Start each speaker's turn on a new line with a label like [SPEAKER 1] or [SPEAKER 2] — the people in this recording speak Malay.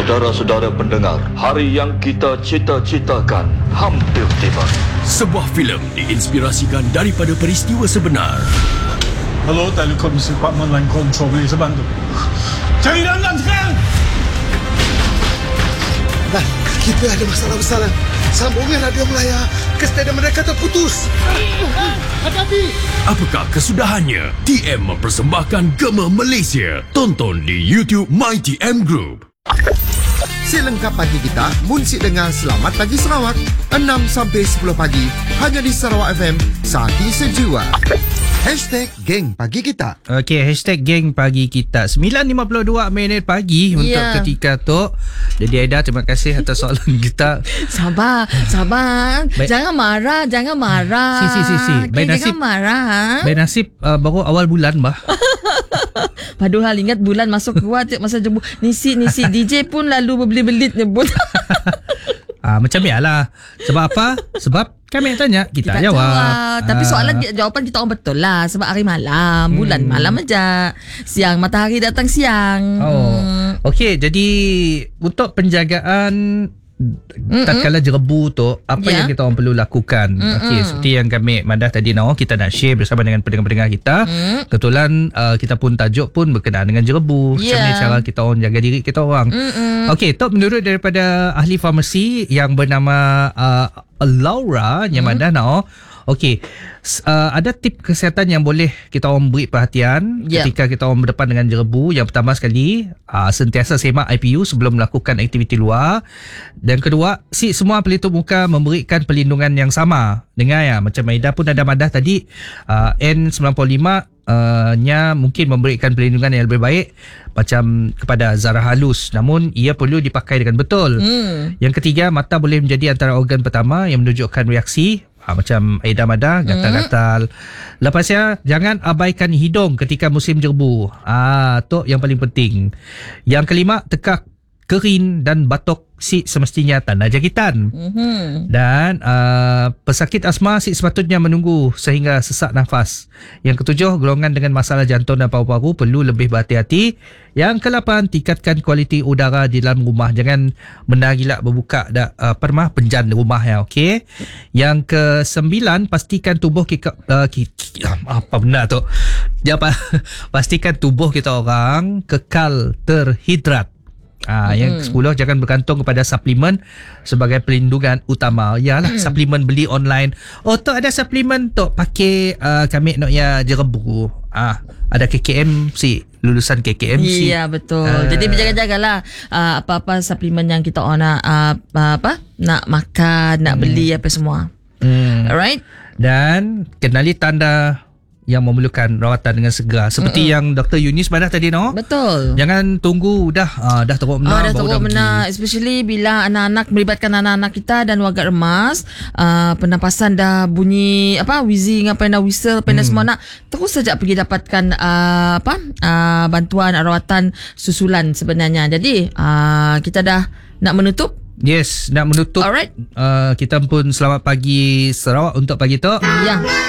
[SPEAKER 1] Saudara-saudara pendengar, hari yang kita cita-citakan hampir tiba.
[SPEAKER 2] Sebuah filem diinspirasikan daripada peristiwa sebenar.
[SPEAKER 3] Hello, Telekomisi Department Line Control, boleh saya bantu? Cari dalam sekarang!
[SPEAKER 4] Nah, kita ada masalah besar. Sambungan radio Melaya ke stadium mereka terputus. Hati-hati!
[SPEAKER 2] Apakah kesudahannya? TM mempersembahkan Gema Malaysia. Tonton di YouTube MyTM Group.
[SPEAKER 4] Selengkap pagi kita, Munsik dengar Selamat Pagi Sarawak 6 sampai 10 pagi hanya di Sarawak FM, Saati Sejiwa. #Geng Pagi Kita.
[SPEAKER 5] Okey, #Geng Pagi Kita. 9.52 minit pagi untuk ketika tu. Jadi Aida, terima kasih atas soalan kita.
[SPEAKER 6] Sabar.
[SPEAKER 5] Baik.
[SPEAKER 6] Jangan marah.
[SPEAKER 5] Si.
[SPEAKER 6] Okay, jangan marah.
[SPEAKER 5] Baik nasib baru awal bulan bah.
[SPEAKER 6] Padahal ingat bulan masuk keluar masa jemput. Nisi DJ pun lalu berbelit-belit nyebut.
[SPEAKER 5] Macam biarlah. Sebab apa? Sebab kami yang tanya, kita jawab.
[SPEAKER 6] Tapi jawapan kita orang betul lah. Sebab hari malam, bulan malam aja. Siang, matahari datang siang.
[SPEAKER 5] Okey, jadi untuk penjagaan tatkala jerebu tu, apa yang kita orang perlu lakukan? Okey, seperti yang kami Madah tadi kita nak share bersama dengan pendengar-pendengar kita. Kebetulan kita pun tajuk pun berkenaan dengan jerebu. Macam ni cara kita orang jaga diri kita orang. Okey, top menurut daripada ahli farmasi yang bernama Laura yang Madah okey, ada tip kesihatan yang boleh kita orang beri perhatian ketika kita orang berdepan dengan jerebu. Yang pertama sekali, sentiasa semak IPU sebelum melakukan aktiviti luar. Dan kedua, semua pelitup muka memberikan perlindungan yang sama. Dengar ya, macam Aida pun ada Madah tadi, N95 nya mungkin memberikan perlindungan yang lebih baik macam kepada zarah halus, namun ia perlu dipakai dengan betul. Yang ketiga, mata boleh menjadi antara organ pertama yang menunjukkan reaksi macam Aida Madah, gatal-gatal. Lepasnya, jangan abaikan hidung ketika musim jerebu. Tu yang paling penting. Yang kelima, tekak kerin dan batuk semestinya tanda jangkitan. Dan pesakit asma sepatutnya menunggu sehingga sesak nafas. Yang ketujuh, golongan dengan masalah jantung dan paru-paru perlu lebih berhati-hati. Yang ke-8, tingkatkan kualiti udara di dalam rumah. Jangan benda-gila berbuka penjan rumah ya, okey. Yang ke-9, pastikan tubuh apa benda tu? Pastikan tubuh kita orang kekal terhidrat. Yang ke-10, jangan bergantung kepada suplemen sebagai perlindungan utama. Yalah, suplemen beli online. Tu ada suplemen tu pakai kami nak ya jerebu. Ada KKM lulusan KKM.
[SPEAKER 6] Ya, betul. Jadi berjaga-jagalah apa-apa suplemen yang kita nak nak makan, nak beli apa semua. Alright? Dan
[SPEAKER 5] kenali tanda yang memerlukan rawatan dengan segera, seperti yang Dr. Yunis Madah tadi
[SPEAKER 6] Betul.
[SPEAKER 5] Jangan tunggu dah teruk menar,
[SPEAKER 6] dah teruk menar, especially bila anak-anak melibatkan anak-anak kita dan warga remas, pernafasan dah bunyi wheezing, whistle, semua nak terus saja pergi dapatkan bantuan rawatan susulan sebenarnya. Jadi kita dah nak menutup.
[SPEAKER 5] Yes, nak menutup.
[SPEAKER 6] Alright.
[SPEAKER 5] Kita pun selamat pagi Sarawak untuk pagi tu.
[SPEAKER 6] Ya.